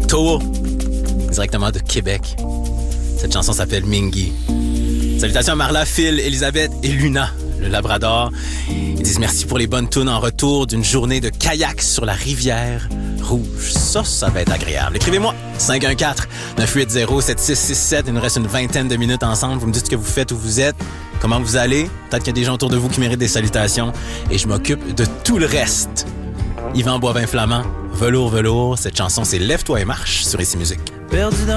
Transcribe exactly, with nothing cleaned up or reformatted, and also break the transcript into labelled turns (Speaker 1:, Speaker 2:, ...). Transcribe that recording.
Speaker 1: Tour, directement de Québec. Cette chanson s'appelle Mingy. Salutations à Marla, Phil, Elisabeth et Luna, le Labrador. Ils disent merci pour les bonnes tunes en retour d'une journée de kayak sur la rivière Rouge. Ça, ça va être agréable. Écrivez-moi cinq un quatre, neuf huit zéro, sept six six sept. Il nous reste une vingtaine de minutes ensemble. Vous me dites ce que vous faites, où vous êtes, comment vous allez. Peut-être qu'il y a des gens autour de vous qui méritent des salutations. Et je m'occupe de tout le reste. Yvan Boivin-Flamand, Velours, Velours. Cette chanson, c'est Lève-toi et marche sur Ici Musique.
Speaker 2: Perdu dans